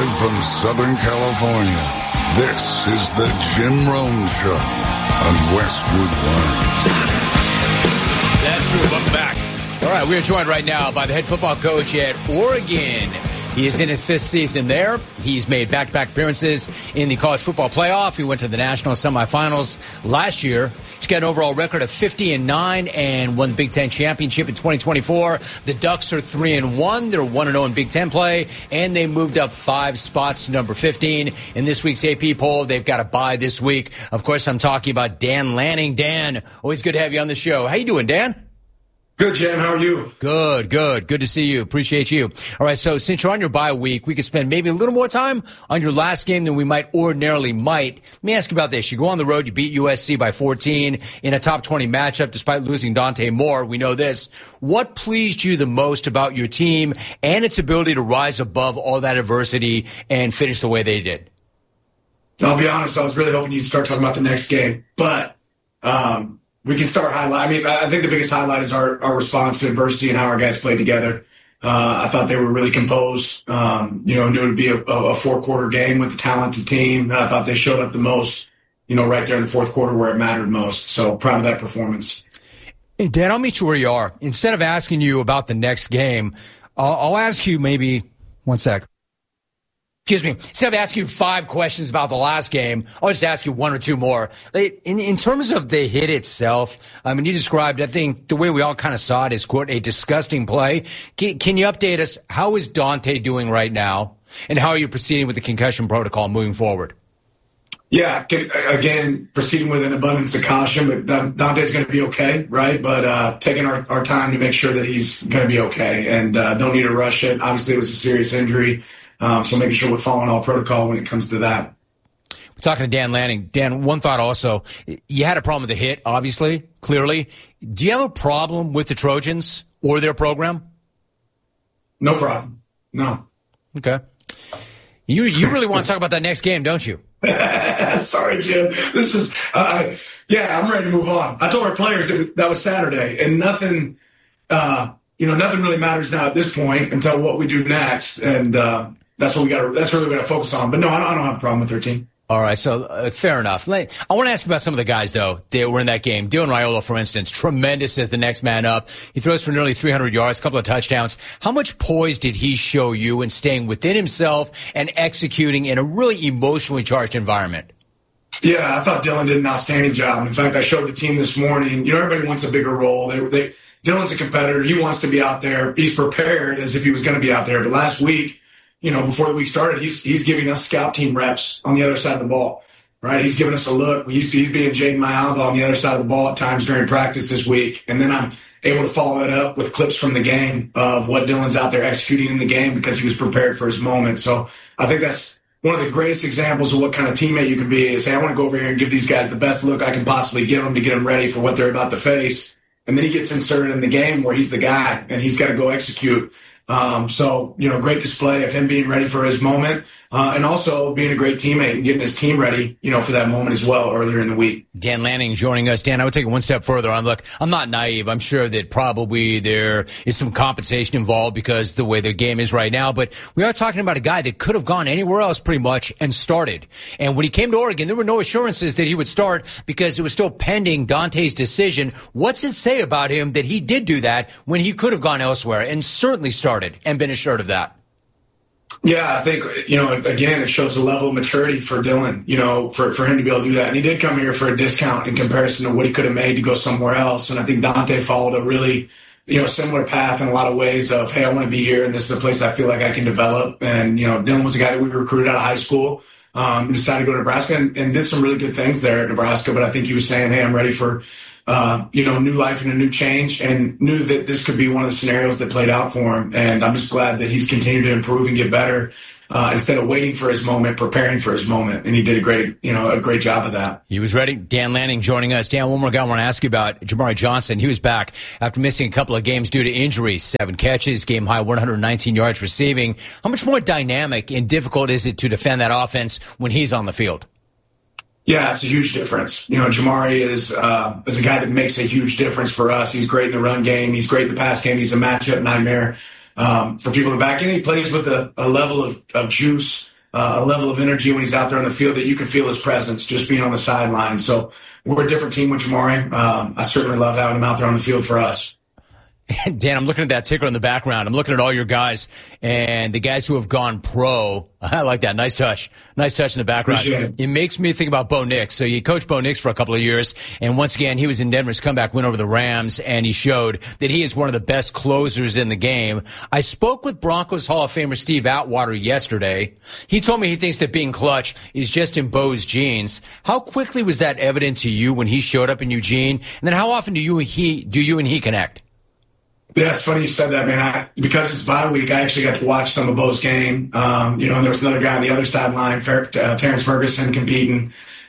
Live from Southern California, this is the Jim Rome Show on Westwood One. That's true. Welcome back. All right, we are joined right now by the head football coach at Oregon. He is in his fifth season there. He's made back-to-back appearances in the college football playoff. He went to the national semifinals last year. He's got an overall record of 50-9 and won the Big Ten championship in 2024. The Ducks are 3-1. They're 1-0 in Big Ten play, and they moved up 5 spots to number 15 in this week's AP poll. They've got a bye this week. Of course, I'm talking about Dan Lanning. Dan, always good to have you on the show. How you doing, Dan? Good, Jim. How are you? Good. Good to see you. Appreciate you. All right, so since you're on your bye week, we could spend maybe a little more time on your last game than we ordinarily might. Let me ask you about this. You go on the road, you beat USC by 14 in a top 20 matchup despite losing Dante Moore. We know this. What pleased you the most about your team and its ability to rise above all that adversity and finish the way they did? I'll be honest, I was really hoping you'd start talking about the next game, but we can start highlight. I mean, I think the biggest highlight is our response to adversity and how our guys played together. I thought they were really composed. Knew it would be a 4-quarter game with a talented team. And I thought they showed up the most, right there in the fourth quarter where it mattered most. So proud of that performance. Hey, Dan, I'll meet you where you are. Instead of asking you about the next game, I'll ask you maybe one sec. Excuse me. Instead of asking you 5 questions about the last game, I'll just ask you 1 or 2 more. In terms of the hit itself, I mean, you described, I think, the way we all kind of saw it is, quote, a disgusting play. Can you update us? How is Dante doing right now? And how are you proceeding with the concussion protocol moving forward? Yeah, again, proceeding with an abundance of caution, but Dante's going to be okay, right? But taking our time to make sure that he's going to be okay and don't need to rush it. Obviously, it was a serious injury. So making sure we're following all protocol when it comes to that. We're talking to Dan Lanning. Dan, one thought also. You had a problem with the hit, obviously, clearly. Do you have a problem with the Trojans or their program? No problem. No. Okay. You really want to talk about that next game, don't you? Sorry, Jim. This is, I'm ready to move on. I told our players that was Saturday, and nothing really matters now at this point until what we do next. And, that's really what we got to focus on. But no, I don't have a problem with their team. All right, so fair enough. I want to ask you about some of the guys, though, that were in that game. Dylan Raiola, for instance, tremendous as the next man up. He throws for nearly 300 yards, a couple of touchdowns. How much poise did he show you in staying within himself and executing in a really emotionally charged environment? Yeah, I thought Dylan did an outstanding job. In fact, I showed the team this morning. Everybody wants a bigger role. Dylan's a competitor. He wants to be out there. He's prepared as if he was going to be out there. But last week, before the week started, he's giving us scout team reps on the other side of the ball, right? He's giving us a look. He's being Jaden Mayalva on the other side of the ball at times during practice this week. And then I'm able to follow that up with clips from the game of what Dylan's out there executing in the game because he was prepared for his moment. So I think that's one of the greatest examples of what kind of teammate you can be is, hey, I want to go over here and give these guys the best look I can possibly give them to get them ready for what they're about to face. And then he gets inserted in the game where he's the guy and he's got to go execute. Great display of him being ready for his moment, and also being a great teammate and getting his team ready, for that moment as well earlier in the week. Dan Lanning joining us. Dan, I would take it one step further on. Look, I'm not naive. I'm sure that probably there is some compensation involved because the way the game is right now, but we are talking about a guy that could have gone anywhere else pretty much and started. And when he came to Oregon, there were no assurances that he would start because it was still pending Dante's decision. What's it say about him that he did do that when he could have gone elsewhere and certainly started and been assured of that? Yeah, I think, again, it shows a level of maturity for Dylan, for him to be able to do that. And he did come here for a discount in comparison to what he could have made to go somewhere else. And I think Dante followed a really, similar path in a lot of ways of, hey, I want to be here and this is a place I feel like I can develop. And, Dylan was a guy that we recruited out of high school, decided to go to Nebraska and did some really good things there at Nebraska. But I think he was saying, hey, I'm ready for new life and a new change, and knew that this could be one of the scenarios that played out for him. And I'm just glad that he's continued to improve and get better instead of waiting for his moment, preparing for his moment. And he did a great job of that. He was ready. Dan Lanning joining us. Dan, one more guy I want to ask you about, Jamari Johnson. He was back after missing a couple of games due to injury. 7 catches, game high 119 yards receiving. How much more dynamic and difficult is it to defend that offense when he's on the field? Yeah, it's a huge difference. Jamari is a guy that makes a huge difference for us. He's great in the run game. He's great in the pass game. He's a matchup nightmare for people in the back end. He plays with a level of juice a level of energy when he's out there on the field that you can feel his presence just being on the sideline. So we're a different team with Jamari. I certainly love having him out there on the field for us. Dan, I'm looking at that ticker in the background. I'm looking at all your guys and the guys who have gone pro. I like that. Nice touch. Nice touch in the background. It makes me think about Bo Nix. So you coached Bo Nix for a couple of years, and once again, he was in Denver's comeback win over the Rams, and he showed that he is one of the best closers in the game. I spoke with Broncos Hall of Famer Steve Atwater yesterday. He told me he thinks that being clutch is just in Bo's genes. How quickly was that evident to you when he showed up in Eugene? And then how often do you and he connect? Yeah, it's funny you said that, man. Because it's bye week, I actually got to watch some of Bo's game. And there was another guy on the other sideline, Terrence Ferguson, competing,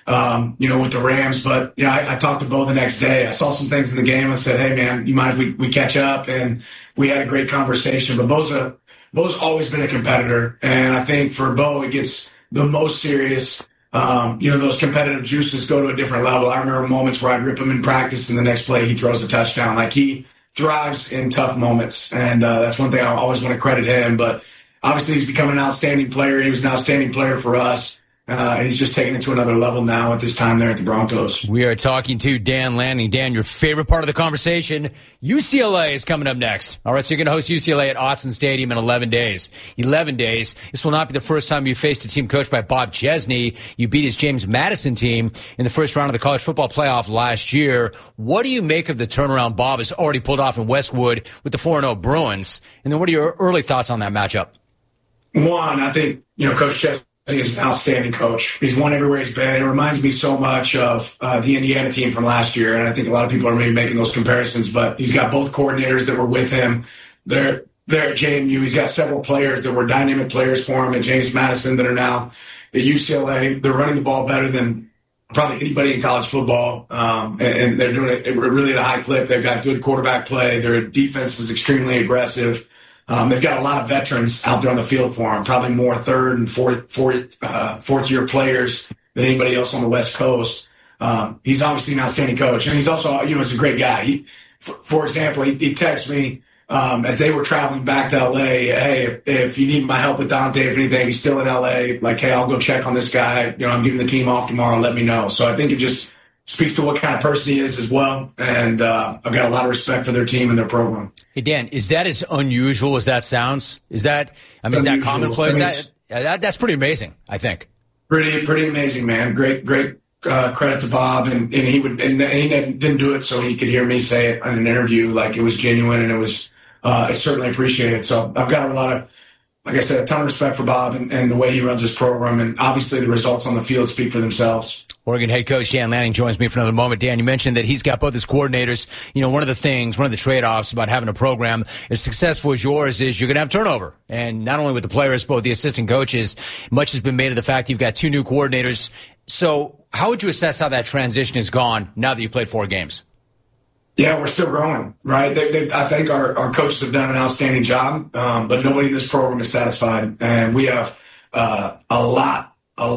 with the Rams. But, I talked to Bo the next day. I saw some things in the game. I said, hey, man, you mind if we catch up? And we had a great conversation. But Bo's always been a competitor. And I think for Bo, it gets the most serious. Those competitive juices go to a different level. I remember moments where I'd rip him in practice, and the next play he throws a touchdown. Like, he thrives in tough moments, and that's one thing I always want to credit him. But obviously he's become an outstanding player. He was an outstanding player for us, and he's just taking it to another level now at this time there at the Broncos. We are talking to Dan Lanning. Dan, your favorite part of the conversation, UCLA is coming up next. All right, so you're going to host UCLA at Autzen Stadium in 11 days. 11 days. This will not be the first time you faced a team coached by Bob Chesney. You beat his James Madison team in the first round of the college football playoff last year. What do you make of the turnaround Bob has already pulled off in Westwood with the 4-0 Bruins? And then what are your early thoughts on that matchup? One, I think, Coach Chesney is an outstanding coach. He's won everywhere he's been. It reminds me so much of the Indiana team from last year, and I think a lot of people are maybe making those comparisons, but he's got both coordinators that were with him. They're at JMU. He's got several players that were dynamic players for him at James Madison that are now at UCLA. They're running the ball better than probably anybody in college football, and they're doing it really at a high clip. They've got good quarterback play. Their defense is extremely aggressive. They've got a lot of veterans out there on the field for them, probably more third and fourth year players than anybody else on the West Coast. He's obviously an outstanding coach, and he's also, he's a great guy. For example, he texted me as they were traveling back to LA, hey, if you need my help with Dante, if anything, he's still in LA. Like, hey, I'll go check on this guy. I'm giving the team off tomorrow. Let me know. So I think it just speaks to what kind of person he is as well. And I've got a lot of respect for their team and their program. Hey, Dan, is that as unusual as that sounds? Is that commonplace? That's pretty amazing, I think. Pretty amazing, man. Great credit to Bob. And he didn't do it so he could hear me say it in an interview. Like, it was genuine, and it was it's certainly appreciated. So I've got a lot of, like I said, a ton of respect for Bob and the way he runs his program. And obviously the results on the field speak for themselves. Oregon head coach Dan Lanning joins me for another moment. Dan, you mentioned that he's got both his coordinators. One of the trade-offs about having a program as successful as yours is you're going to have turnover. And not only with the players, but with the assistant coaches. Much has been made of the fact you've got two new coordinators. So how would you assess how that transition has gone now that you've played 4 games? Yeah, we're still growing, right? I think our coaches have done an outstanding job, but nobody in this program is satisfied. And we have a lot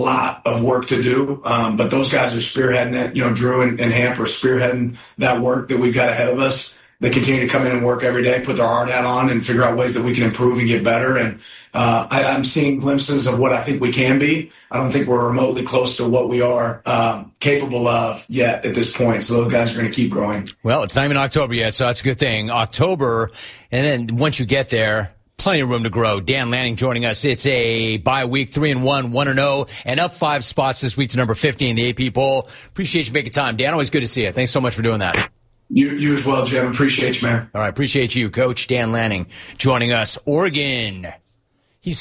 of work to do, but those guys are spearheading it. Drew and Hamp are spearheading that work that we've got ahead of us. They continue to come in and work every day, put their hard hat on, and figure out ways that we can improve and get better. And I'm seeing glimpses of what I think we can be. I don't think we're remotely close to what we are capable of yet at this point. So those guys are going to keep growing. Well, it's not even October yet, so that's a good thing. October, and then once you get there, plenty of room to grow. Dan Lanning joining us. It's a bye week, 3-1, 1-0, and up 5 spots this week to number 50 in the AP poll. Appreciate you making time. Dan, always good to see you. Thanks so much for doing that. You as well, Jim. Appreciate you, man. All right, appreciate you, Coach Dan Lanning, joining us. Oregon, he's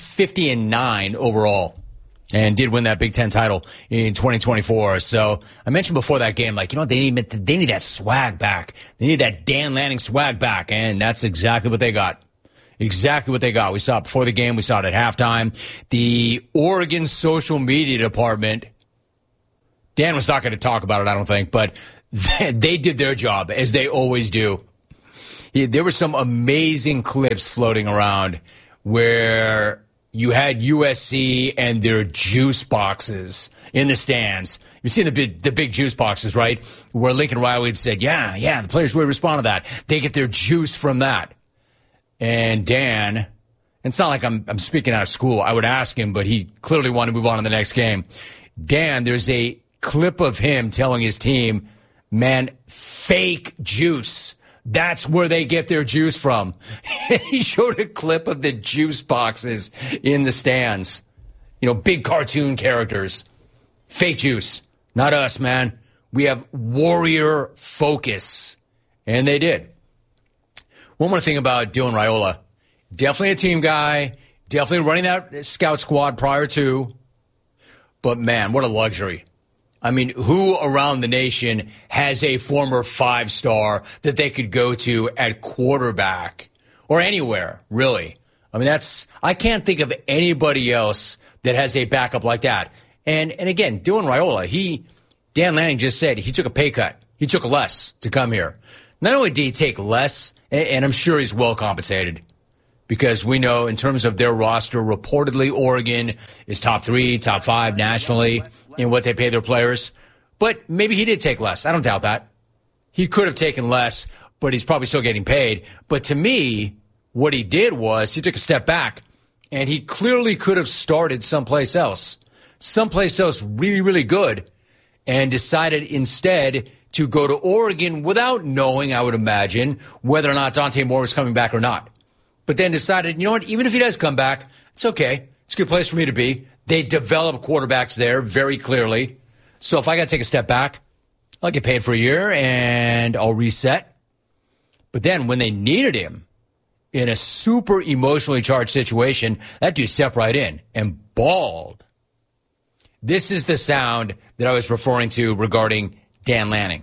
50-9 overall, and did win that Big Ten title in 2024. So I mentioned before that game, they need that swag back. They need that Dan Lanning swag back, and that's exactly what they got. Exactly what they got. We saw it before the game. We saw it at halftime. The Oregon social media department, Dan was not going to talk about it, I don't think, but they did their job, as they always do. There were some amazing clips floating around where you had USC and their juice boxes in the stands. You've seen the big juice boxes, right? Where Lincoln Riley had said, yeah, the players would respond to that. They get their juice from that. And Dan It's not like I'm speaking out of school. I would ask him, but he clearly wanted to move on to the next game. Dan, there's a clip of him telling his team, man, fake juice. That's where they get their juice from. He showed a clip of the juice boxes in the stands. You know, big cartoon characters. Fake juice. Not us, man. We have warrior focus. And they did. One more thing about Dylan Raiola. Definitely a team guy. Definitely running that scout squad prior to. But, man, what a luxury. I mean, who around the nation has a former 5-star that they could go to at quarterback or anywhere, really? I mean, I can't think of anybody else that has a backup like that. And again, Dylan Raiola, Dan Lanning just said he took a pay cut. He took less to come here. Not only did he take less, and I'm sure he's well compensated, because we know in terms of their roster, reportedly Oregon is top 3, top 5 nationally in what they pay their players. But maybe he did take less. I don't doubt that. He could have taken less, but he's probably still getting paid. But to me, what he did was he took a step back, and he clearly could have started someplace else really, really good, and decided instead to go to Oregon without knowing, I would imagine, whether or not Dante Moore was coming back or not. But then decided, you know what, even if he does come back, it's okay. It's a good place for me to be. They develop quarterbacks there very clearly. So if I got to take a step back, I'll get paid for a year and I'll reset. But then when they needed him in a super emotionally charged situation, that dude stepped right in and balled. This is the sound that I was referring to regarding Dan Lanning.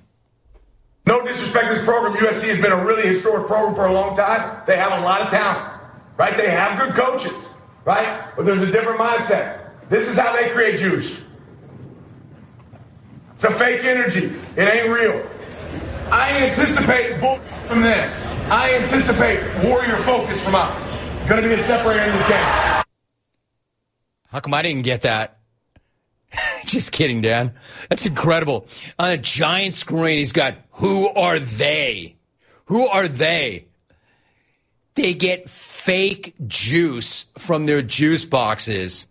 No disrespect to this program. USC has been a really historic program for a long time. They have a lot of talent, right? They have good coaches, right? But there's a different mindset. This is how they create juice. It's a fake energy. It ain't real. I anticipate bull from this. I anticipate warrior focus from us. Going to be a separator in this game. How come I didn't get that? Just kidding, Dan. That's incredible. On a giant screen, he's got, who are they? Who are they? They get fake juice from their juice boxes.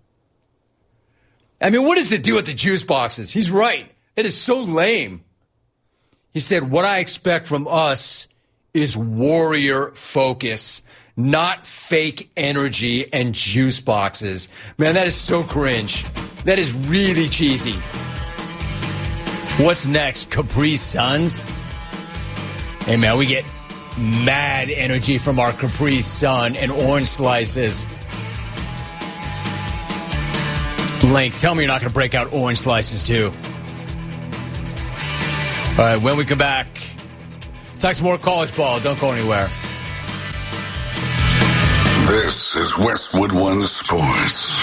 I mean, what is the deal with the juice boxes? He's right. It is so lame. He said, what I expect from us is warrior focus, not fake energy and juice boxes. Man, that is so cringe. That is really cheesy. What's next? Capri Suns? Hey, man, we get mad energy from our Capri Sun and orange slices. Link, tell me you're not going to break out orange slices, too. All right, when we come back, talk some more college ball. Don't go anywhere. This is Westwood One Sports.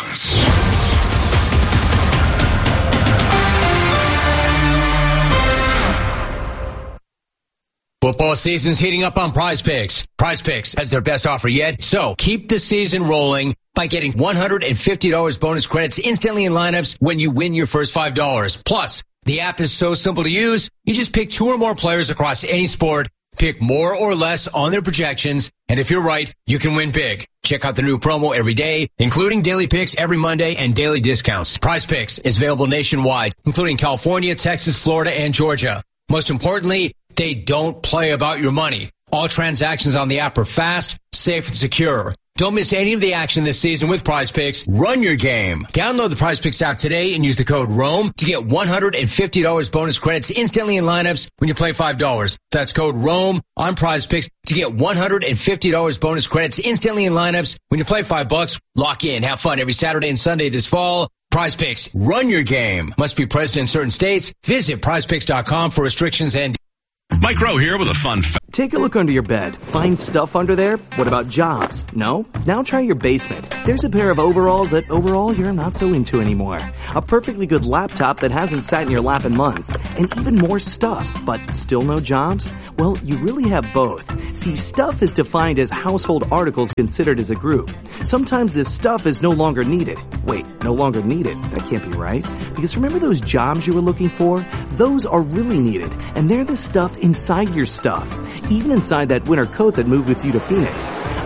Football season's heating up on Prize Picks. Prize Picks has their best offer yet, so keep the season rolling by getting $150 bonus credits instantly in lineups when you win your first $5. Plus, the app is so simple to use, you just pick 2 or more players across any sport, pick more or less on their projections, and if you're right, you can win big. Check out the new promo every day, including daily picks every Monday and daily discounts. Prize Picks is available nationwide, including California, Texas, Florida, and Georgia. Most importantly, they don't play about your money. All transactions on the app are fast, safe, and secure. Don't miss any of the action this season with Prize Picks. Run your game. Download the Prize Picks app today and use the code ROAM to get $150 bonus credits instantly in lineups when you play $5. That's code ROAM on Prize Picks to get $150 bonus credits instantly in lineups when you play $5. Lock in. Have fun every Saturday and Sunday this fall. Prize Picks. Run your game. Must be present in certain states. Visit prizepicks.com for restrictions and... Mike Rowe here with a fun fact. Take a look under your bed. Find stuff under there? What about jobs? No? Now try your basement. There's a pair of overalls that overall you're not so into anymore. A perfectly good laptop that hasn't sat in your lap in months. And even more stuff, but still no jobs? Well, you really have both. See, stuff is defined as household articles considered as a group. Sometimes this stuff is no longer needed. Wait, no longer needed? That can't be right. Because remember those jobs you were looking for? Those are really needed. And they're the stuff inside your stuff. Even inside that winter coat that moved with you to Phoenix.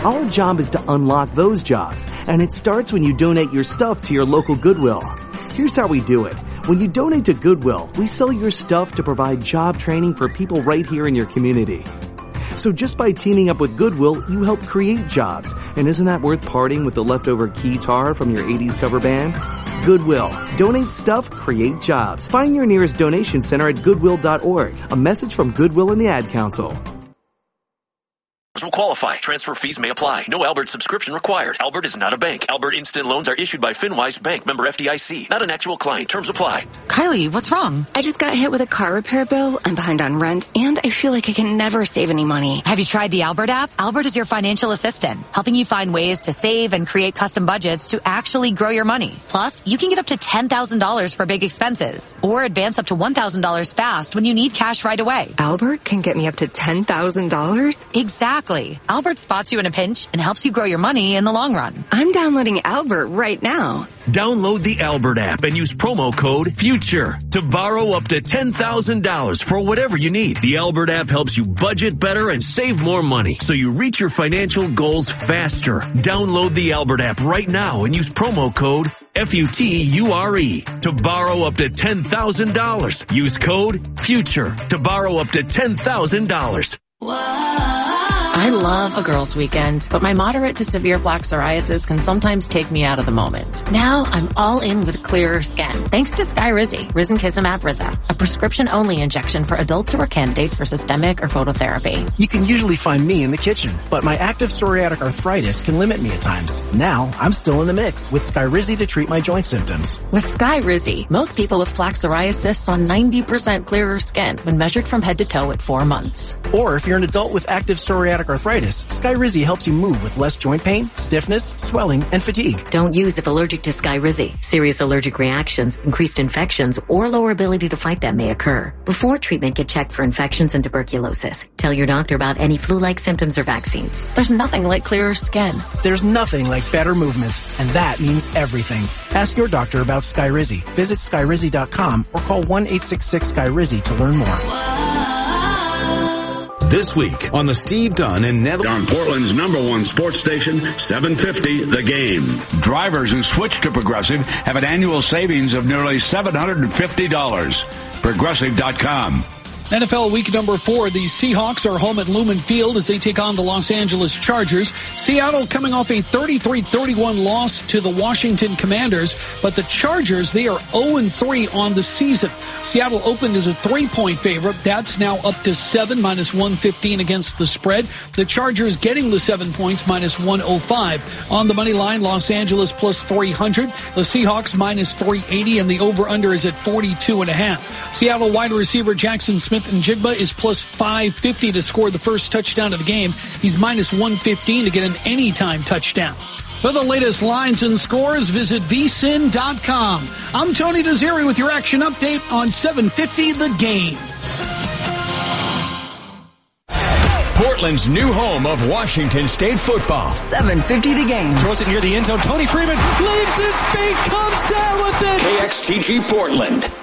Our job is to unlock those jobs, and it starts when you donate your stuff to your local Goodwill. Here's how we do it. When you donate to Goodwill, we sell your stuff to provide job training for people right here in your community. So just by teaming up with Goodwill, you help create jobs. And isn't that worth parting with the leftover keytar from your 80s cover band? Goodwill. Donate stuff, create jobs. Find your nearest donation center at goodwill.org. A message from Goodwill and the Ad Council. Will qualify. Transfer fees may apply. No Albert subscription required. Albert is not a bank. Albert Instant Loans are issued by FinWise Bank, member FDIC. Not an actual client. Terms apply. Kylie, what's wrong? I just got hit with a car repair bill. I'm behind on rent, and I feel like I can never save any money. Have you tried the Albert app? Albert is your financial assistant, helping you find ways to save and create custom budgets to actually grow your money. Plus, you can get up to $10,000 for big expenses, or advance up to $1,000 fast when you need cash right away. Albert can get me up to $10,000? Exactly. Albert spots you in a pinch and helps you grow your money in the long run. I'm downloading Albert right now. Download the Albert app and use promo code FUTURE to borrow up to $10,000 for whatever you need. The Albert app helps you budget better and save more money so you reach your financial goals faster. Download the Albert app right now and use promo code FUTURE to borrow up to $10,000. Use code FUTURE to borrow up to $10,000. I love a girls' weekend, but my moderate to severe plaque psoriasis can sometimes take me out of the moment. Now I'm all in with clearer skin, thanks to Skyrizi, Risankizumab Riza, a prescription-only injection for adults who are candidates for systemic or phototherapy. You can usually find me in the kitchen, but my active psoriatic arthritis can limit me at times. Now I'm still in the mix with Skyrizi to treat my joint symptoms. With Skyrizi, most people with plaque psoriasis saw 90% clearer skin when measured from head to toe at 4 months. Or if you're an adult with active psoriatic arthritis, Skyrizi helps you move with less joint pain, stiffness, swelling, and fatigue. Don't use if allergic to Skyrizi. Serious allergic reactions, increased infections, or lower ability to fight them may occur. Before treatment, get checked for infections and tuberculosis. Tell your doctor about any flu-like symptoms or vaccines. There's nothing like clearer skin. There's nothing like better movement, and that means everything. Ask your doctor about Skyrizi. Visit Skyrizi.com or call 1-866-SKYRIZI to learn more. This week on the Steve Dunn and Neville on Portland's #1 sports station, 750 The Game. Drivers who switch to Progressive have an annual savings of nearly $750. Progressive.com. NFL week number 4, the Seahawks are home at Lumen Field as they take on the Los Angeles Chargers. Seattle coming off a 33-31 loss to the Washington Commanders, but the Chargers, they are 0-3 on the season. Seattle opened as a 3-point favorite. That's now up to 7, -115 against the spread. The Chargers getting the 7 points, -105. On the money line, Los Angeles plus 300. The Seahawks -380, and the over-under is at 42.5. Seattle wide receiver Jackson Smith-Njigba is plus 550 to score the first touchdown of the game. He's -115 to get an anytime touchdown. For the latest lines and scores, visit vsin.com. I'm Tony Desiri with your action update on 750 The Game. Portland's new home of Washington State football. 750 The Game. Throws it near the end zone. Tony Freeman leaves his feet, comes down with it. KXTG Portland.